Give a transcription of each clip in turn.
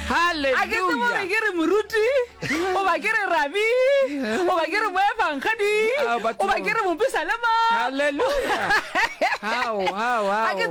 Hallelujah. ke re moruti o ba ke re rabi o ba ke re moebankgadi o ba ke re mopisalema. Hallelujah. How. a ke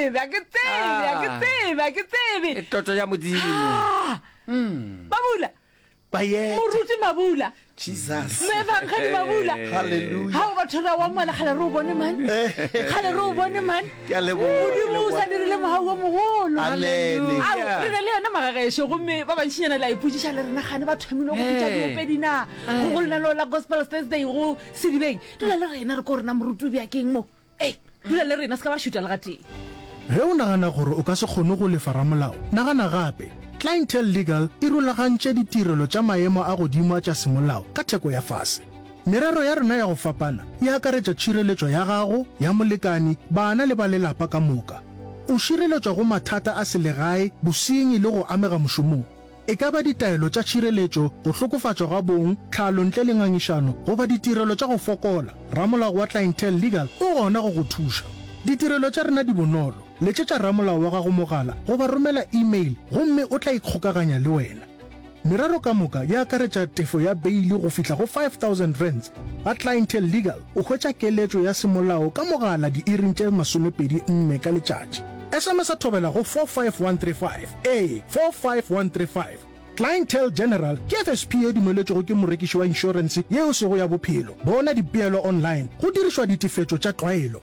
tsebe E toto ya modimo. Mabula Bayet. moruti Mabula Jesus. moebankgadi Mabula Hallelujah. ha o batho ra wa mala kgale re o bone man kgale re o bone man Ke a leboha. modimo o sa dirile mogau wa mogolo Amen. re na le yona magagešo gomme ba bantšhinyana la ipotsiša le rena gane ba thomile go pitša diopedina go go lena leo la gospel thursday go sedibeng dula le rena re ko rena moruti o bjakeng mo dula le rena se ka ba šuta le ga teng ge o nagana gore o ka se kgone go lefa ramolao nagana gape clientele legal e rulagantše ditirelo tša maemo a godimo tša semolao ka theko ya fase merero ya rena ya go fapana e akaretša tšhireletšo ya gago ya molekani bana le ba lelapa ka moka o šireletšwa go mathata a selegae bosenyi le go amega mošomong e ka ba ditaelo tša tšhireletšo go hlokofatšwa ga bong tlhalo ntle le ngangišano goba ditirelo tša go fokola ramolao wa clientele legal o gona go go thuša ditirelo tša rena di bonolo letšetša ramolao wa gago mogala goba romela email gomme o tla ikgokaganya le wena merero ka moka ya akaretša tefo ya beili go fihla go 5,000 rands ga clientele legal o hwetša keletšo ya semolao ka mogala diiring tše 24 ka letšatši sms a thobela go 45135 45135 clientele general ke fsp e dumeletšego ke morekiši wa inšorense yeo sego ya bophelo bona dipeelo online go dirišwa ditefetšo tša tlwaelo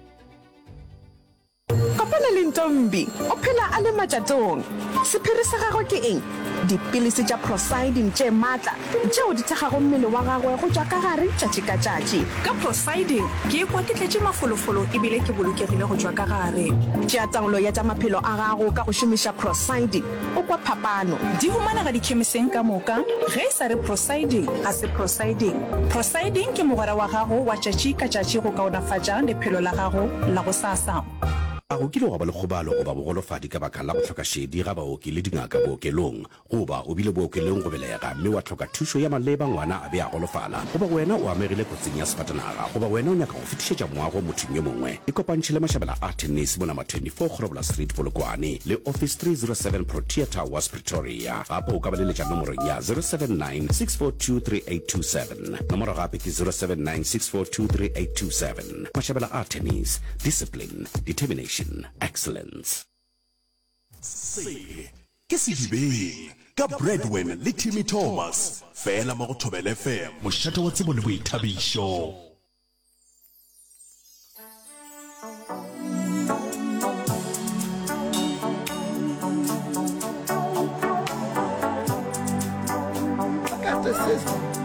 kopana le ntombi o phela a le matšatong sephiri sa gagwe ke eng dipilisi tša prosiding tše maatla tšeo di thekgago mmele wa gagwe go tšwa ka gare tšatši ka tšatši ka prosiding ke ekwa ke tletše mafolofolo ebile ke bolokegile go tšwa ka gare tšea taolo ya tša maphelo a gago ka go šomiša prosiding o kwa phapano di humanega dikhemiseng ka moka ge e sa re prosiding a se prosiding ke mogwera wa gago wa tšatši ka tšatši go kaonafatša lephelo la gago la go sasa a go kile go ba le kgobalo goba bogolofadi ka baka la go tlhoka šedi ga baoki le dingaka bookelong goba o bile bookelong go belega mme wa tlhoka thušo ya maleba ngwana a be a golofala goba wena o amegile kotsing ya sefatanaga goba wena o nyaka go fetišetša moago mothong yo mongwe e kopantšhe le mašabela a tennis mo nama 24 kgorobola street polokwane le office 307 protea towers pretoria gape o ka baleletša nomorong ya 079 nomoro gape ke 079 mašabela a tennis discipline determination excellence. Se ke sedibeng ka Breadwin le Timmy Thomas fela mo go Thobela FM mošato wa tsebo le boithabišo. Got the system.